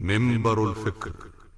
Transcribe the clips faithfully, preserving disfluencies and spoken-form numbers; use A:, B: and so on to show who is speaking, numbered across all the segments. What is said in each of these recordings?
A: منبر الفكر.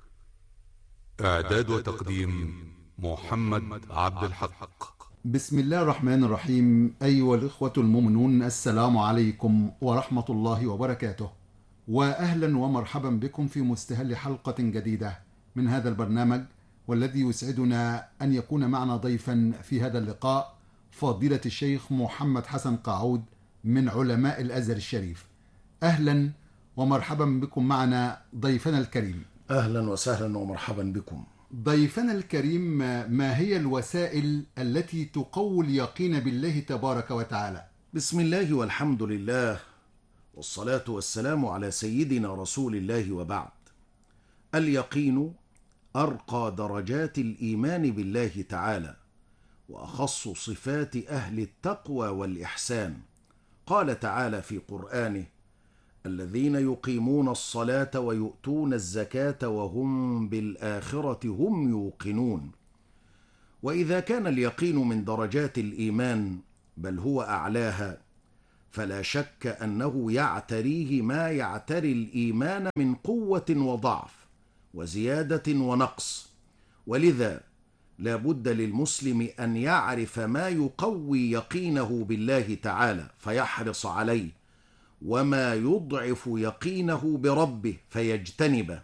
A: إعداد وتقديم محمد عبد الحق.
B: بسم الله الرحمن الرحيم. أيها الإخوة المؤمنون، السلام عليكم ورحمة الله وبركاته، وأهلا ومرحبا بكم في مستهل حلقة جديدة من هذا البرنامج، والذي يسعدنا أن يكون معنا ضيفا في هذا اللقاء فضيلة الشيخ محمد حسن قاعود من علماء الأزهر الشريف. أهلا ومرحبا بكم معنا ضيفنا الكريم.
C: أهلا وسهلا ومرحبا بكم.
B: ضيفنا الكريم، ما هي الوسائل التي تقوي اليقين بالله تبارك وتعالى؟
C: بسم الله والحمد لله، والصلاة والسلام على سيدنا رسول الله، وبعد. اليقين أرقى درجات الإيمان بالله تعالى، وأخص صفات أهل التقوى والإحسان. قال تعالى في قرآنه: الذين يقيمون الصلاة ويؤتون الزكاة وهم بالآخرة هم يوقنون. وإذا كان اليقين من درجات الإيمان بل هو أعلاها، فلا شك أنه يعتريه ما يعتري الإيمان من قوة وضعف وزيادة ونقص، ولذا لا بد للمسلم أن يعرف ما يقوي يقينه بالله تعالى فيحرص عليه، وما يضعف يقينه بربه فيجتنبه.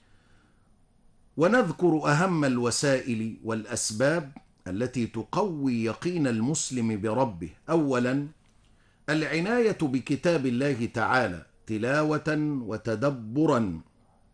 C: ونذكر أهم الوسائل والأسباب التي تقوي يقين المسلم بربه. أولا، العناية بكتاب الله تعالى تلاوة وتدبرا.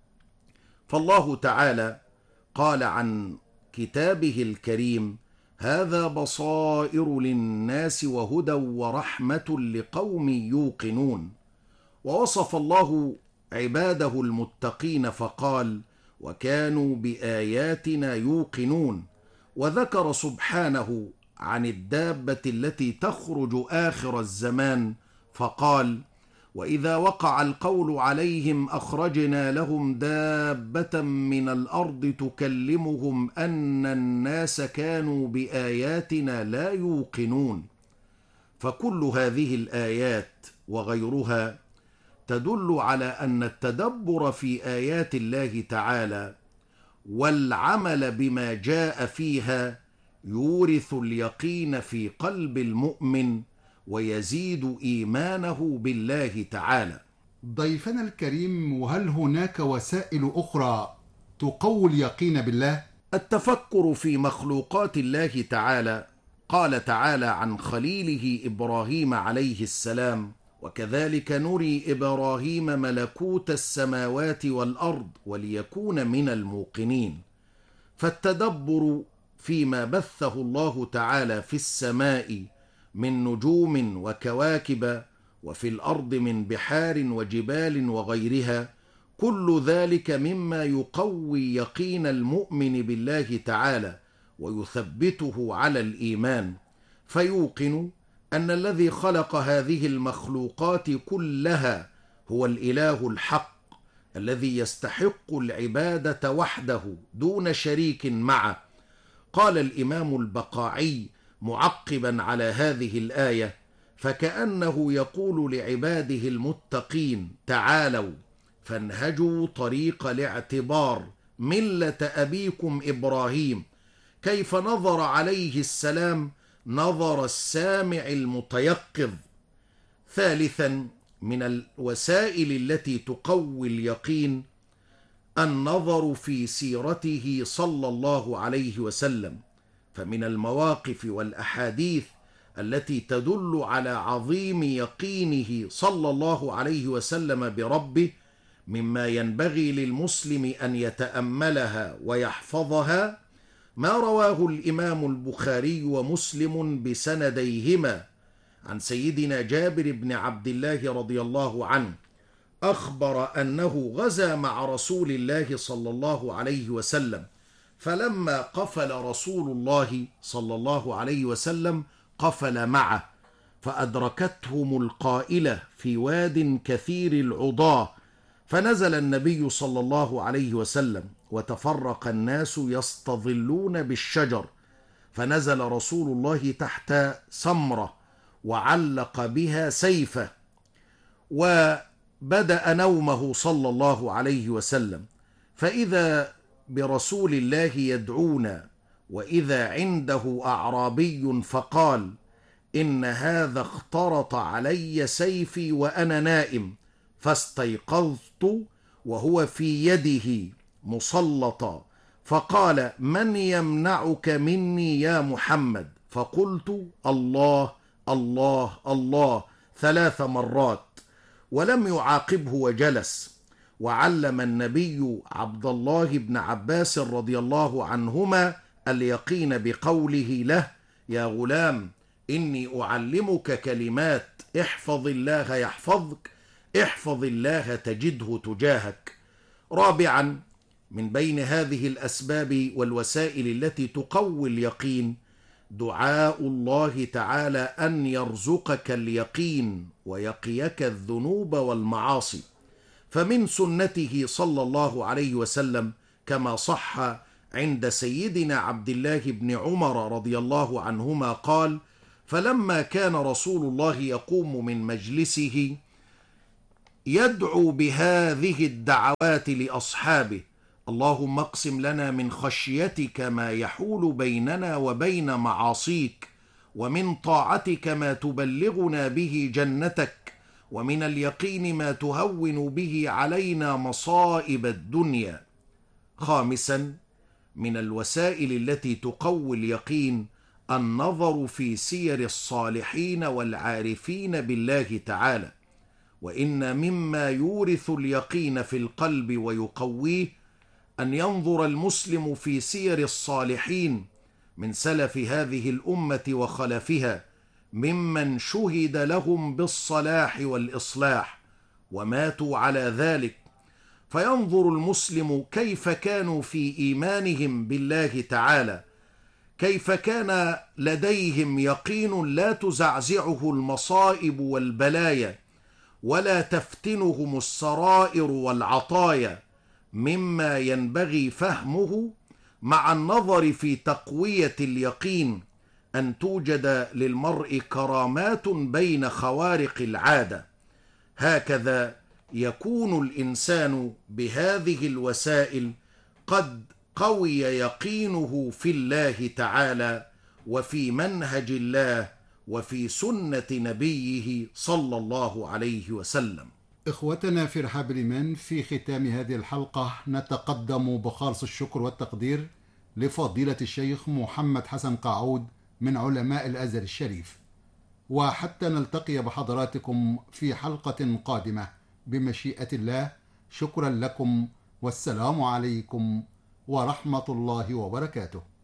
C: فالله تعالى قال عن كتابه الكريم: هذا بصائر للناس وهدى ورحمة لقوم يوقنون. ووصف الله عباده المتقين فقال: وكانوا بآياتنا يوقنون. وذكر سبحانه عن الدابة التي تخرج آخر الزمان فقال: وإذا وقع القول عليهم أخرجنا لهم دابة من الأرض تكلمهم أن الناس كانوا بآياتنا لا يوقنون. فكل هذه الآيات وغيرها تدل على أن التدبر في آيات الله تعالى والعمل بما جاء فيها يورث اليقين في قلب المؤمن ويزيد إيمانه بالله تعالى.
B: ضيفنا الكريم، وهل هناك وسائل أخرى تقوي اليقين بالله؟
C: التفكر في مخلوقات الله تعالى. قال تعالى عن خليله إبراهيم عليه السلام: وكذلك نري إبراهيم ملكوت السماوات والأرض وليكون من الموقنين. فالتدبر فيما بثه الله تعالى في السماء من نجوم وكواكب، وفي الأرض من بحار وجبال وغيرها، كل ذلك مما يقوي يقين المؤمن بالله تعالى ويثبته على الإيمان، فيوقن أن الذي خلق هذه المخلوقات كلها هو الإله الحق الذي يستحق العبادة وحده دون شريك معه. قال الإمام البقاعي معقبا على هذه الآية: فكأنه يقول لعباده المتقين: تعالوا فانهجوا طريق الاعتبار ملة أبيكم إبراهيم، كيف نظر عليه السلام نظر السامع المتيقظ. ثالثا، من الوسائل التي تقوي اليقين النظر في سيرته صلى الله عليه وسلم، فمن المواقف والأحاديث التي تدل على عظيم يقينه صلى الله عليه وسلم بربه مما ينبغي للمسلم أن يتأملها ويحفظها ما رواه الإمام البخاري ومسلم بسنديهما عن سيدنا جابر بن عبد الله رضي الله عنه، أخبر أنه غزا مع رسول الله صلى الله عليه وسلم، فلما قفل رسول الله صلى الله عليه وسلم قفل معه، فأدركتهم القائلة في واد كثير العضاه، فنزل النبي صلى الله عليه وسلم وتفرق الناس يستظلون بالشجر، فنزل رسول الله تحت سمرة وعلق بها سيفه، بدأ نومه صلى الله عليه وسلم، فإذا برسول الله يدعونا، وإذا عنده أعرابي فقال: إن هذا اخترط علي سيفي وأنا نائم، فاستيقظت وهو في يده مسلطا، فقال: من يمنعك مني يا محمد؟ فقلت: الله الله الله ثلاث مرات، ولم يعاقبه وجلس. وعلم النبي عبد الله بن عباس رضي الله عنهما اليقين بقوله له: يا غلام إني أعلمك كلمات، احفظ الله يحفظك، احفظ الله تجده تجاهك. رابعا، من بين هذه الأسباب والوسائل التي تقوي اليقين دعاء الله تعالى أن يرزقك اليقين ويقيك الذنوب والمعاصي. فمن سنته صلى الله عليه وسلم كما صح عند سيدنا عبد الله بن عمر رضي الله عنهما قال: فلما كان رسول الله يقوم من مجلسه يدعو بهذه الدعوات لأصحابه: اللهم اقسم لنا من خشيتك ما يحول بيننا وبين معاصيك، ومن طاعتك ما تبلغنا به جنتك، ومن اليقين ما تهون به علينا مصائب الدنيا. خامسا، من الوسائل التي تقوي اليقين النظر في سير الصالحين والعارفين بالله تعالى. وإن مما يورث اليقين في القلب ويقويه أن ينظر المسلم في سير الصالحين من سلف هذه الأمة وخلفها، ممن شهد لهم بالصلاح والإصلاح وماتوا على ذلك، فينظر المسلم كيف كانوا في إيمانهم بالله تعالى، كيف كان لديهم يقين لا تزعزعه المصائب والبلايا ولا تفتنهم السرائر والعطايا، مما ينبغي فهمه مع النظر في تقوية اليقين أن توجد للمرء كرامات بين خوارق العادة. هكذا يكون الإنسان بهذه الوسائل قد قوي يقينه في الله تعالى وفي منهج الله وفي سنة نبيه صلى الله عليه وسلم.
B: إخوتنا في رحاب الإيمان، في ختام هذه الحلقة نتقدم بخالص الشكر والتقدير لفضيلة الشيخ محمد حسن قاعود من علماء الأزهر الشريف، وحتى نلتقي بحضراتكم في حلقة قادمة بمشيئة الله. شكرا لكم، والسلام عليكم ورحمة الله وبركاته.